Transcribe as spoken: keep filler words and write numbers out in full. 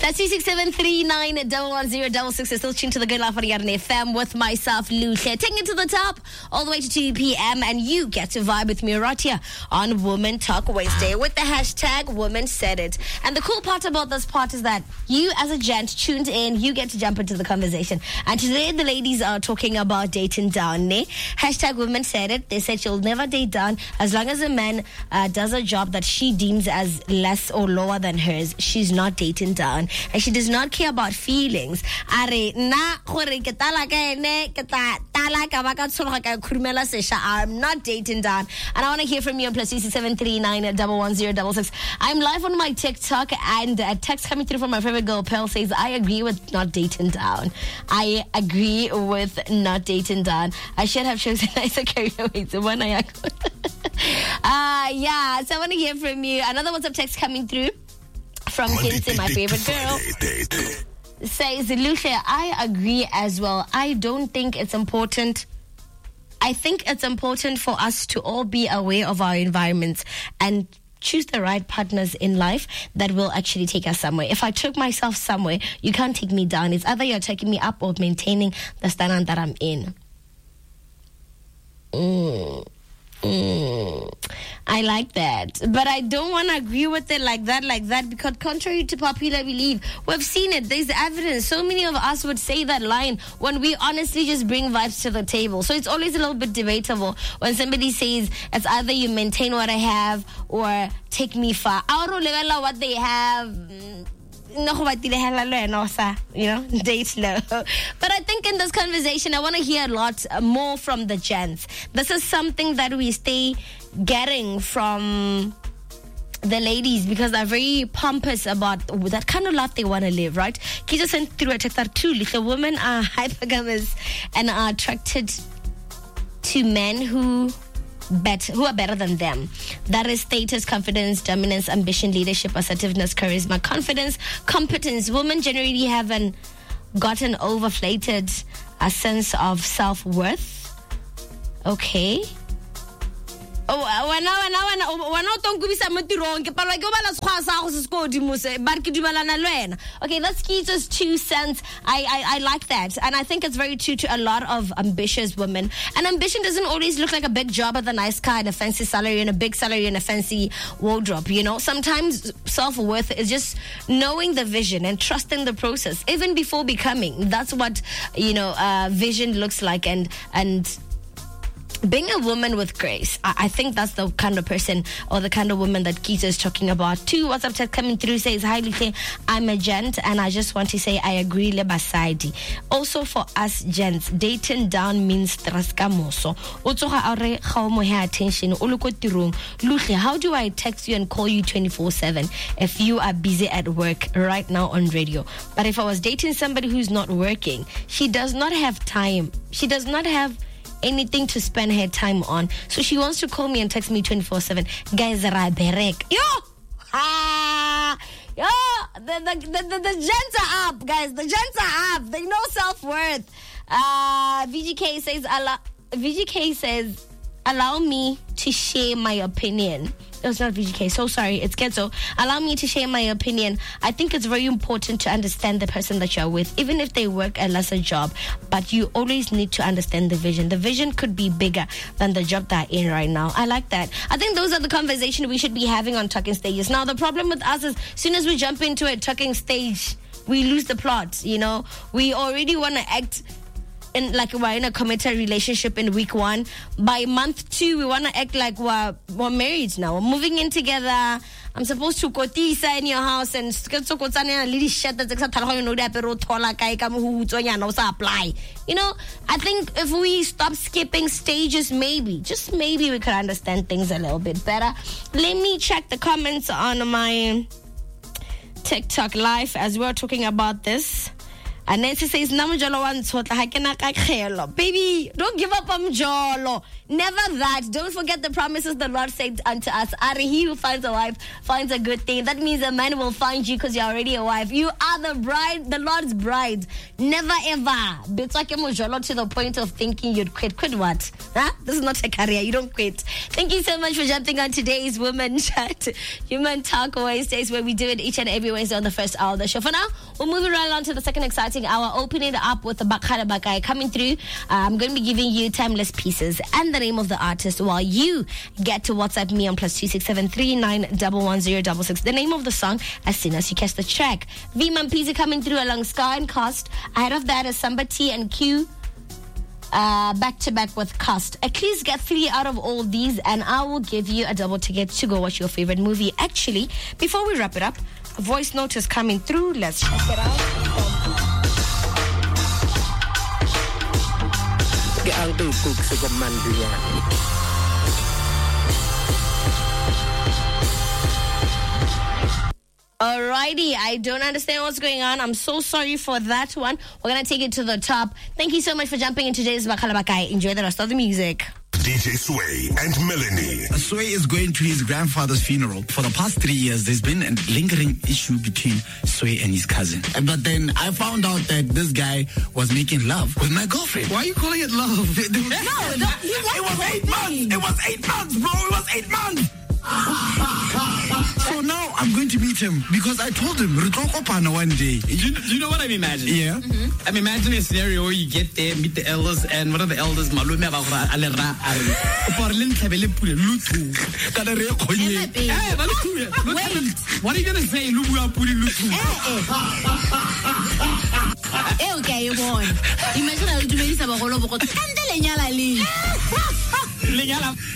That's two six seven three nine one one zero six six. Still tuned to the Good Life on Yarn F M with myself, Lucia. Taking it to the top all the way to two p.m. and you get to vibe with me right here on Woman Talk Wednesday with the hashtag Woman Said It. And the cool part about this part is that you as a gent tuned in, you get to jump into the conversation. And today the ladies are talking about dating down. Ne? Hashtag Woman Said It. They said she'll never date down as long as a man uh, does a job that she deems as less or lower than hers. She's not dating down. And she does not care about feelings. Are na gore ke tala ka ene ke ta tala ka ba ka tshoga ka khurumela sesha. I'm not dating down. And I want to hear from you on plus two six seven three nine one one zero six six. I'm live on my TikTok and a text coming through from my favorite girl Pearl says I agree with not dating down. I agree with not dating down. I should have chosen nicer career ways. One I uh yeah, so I want to hear from you. Another WhatsApp text coming through from Kinsey, my favorite girl, says, Lucia, I agree as well. I don't think it's important. I think it's important for us to all be aware of our environments and choose the right partners in life that will actually take us somewhere. If I took myself somewhere, you can't take me down. It's either you're taking me up or maintaining the standard that I'm in. Mm. Mm, I like that, but I don't want to agree with it like that, like that, because contrary to popular belief, we've seen it. There's evidence. So many of us would say that line when we honestly just bring vibes to the table. So it's always a little bit debatable when somebody says it's either you maintain what I have or take me far. I don't know what they have. No, you know, date slow. But I think in this conversation, I want to hear a lot more from the gents. This is something that we stay getting from the ladies because they're very pompous about that kind of life they want to live, right? Kija sent through a text that too. Little women are hypergamous and are attracted to men who Bet, who are better than them. That is status, confidence, dominance, ambition, leadership, assertiveness, charisma, confidence, competence. Women generally haven't gotten overflated a sense of self-worth. Okay. Oh, when I when when don't give some wrong. Okay, that's Keita's two cents. I, I I like that, and I think it's very true to a lot of ambitious women. And ambition doesn't always look like a big job with a nice car and a fancy salary and a big salary and a fancy wardrobe. You know, sometimes self-worth is just knowing the vision and trusting the process, even before becoming. That's what you know, uh, vision looks like, and and. Being a woman with grace, I, I think that's the kind of person or the kind of woman that Keita is talking about. Two WhatsApp text coming through says, hi, Lucia, I'm a gent and I just want to say I agree, Lebasaidi. Also for us gents, dating down means traskamoso. Utsoga aure ga o mo he attention, o le ko tirong. Lucia, how do I text you and call you twenty-four seven if you are busy at work right now on radio? But if I was dating somebody who's not working, she does not have time. She does not have anything to spend her time on, so she wants to call me and text me twenty-four seven. Guys, raberek yo ah yo the the, the the the gents are up, guys. The gents are up. They know self-worth. uh V G K says allow V G K says allow me to share my opinion. It was not V G K, so sorry, it's Getzo. Allow me to share my opinion. I think it's very important to understand the person that you're with, even if they work a lesser job, but you always need to understand the vision. The vision could be bigger than the job they're in right now. I like that. I think those are the conversations we should be having on talking stages. Now, the problem with us is as soon as we jump into a talking stage, we lose the plot, you know? We already want to act in like we're in a committed relationship in week one. By month two, we want to act like we're, we're married now. We're moving in together. I'm supposed to kotisa in your house and little shit that's apply. You know, I think if we stop skipping stages, maybe, just maybe we could understand things a little bit better. Let me check the comments on my TikTok live as we're talking about this. And Nancy says, baby, don't give up on Jolo. Never that. Don't forget the promises the Lord said unto us. Ari, he who finds a wife finds a good thing. That means a man will find you because you're already a wife. You are the bride, the Lord's bride. Never ever. To the point of thinking you'd quit. Quit what? Huh? This is not a career. You don't quit. Thank you so much for jumping on today's Women Chat, Human Talk Wednesdays, where we do it each and every Wednesday on the first hour of the show. For now, we'll move right on to the second exciting hour, opening it up with the Bakhala Bakai coming through. Uh, I'm going to be giving you timeless pieces and the name of the artist while you get to WhatsApp me on plus two six seven three nine one one zero six six. The name of the song as soon as you catch the track. V Mampizi coming through along Scar and Cost. Ahead of that is Samba T and Q. Uh, back to back with Cost. At least get three out of all these, and I will give you a double ticket to go watch your favorite movie. Actually, before we wrap it up, a voice note is coming through. Let's check it out. Alrighty, I don't understand what's going on. I'm so sorry for that one. We're going to take it to the top. Thank you so much for jumping in today's Bakhala Bakai. Enjoy the rest of the music. D J Sway and Melanie. Sway is going to his grandfather's funeral. For the past three years, there's been a lingering issue between Sway and his cousin. But then I found out that this guy was making love with my girlfriend. Why are you calling it love? No, no, he it was eight months. It was eight months, bro. It was eight months. So now I'm going to meet him because I told him one day. You, you know what I'm imagining? Yeah. Mm-hmm. I'm imagining a scenario where you get there, meet the elders, and one of the elders, Malume Abagura, Alera, Wait, what are you gonna say? Okay, bon. Imagine how you do this about all of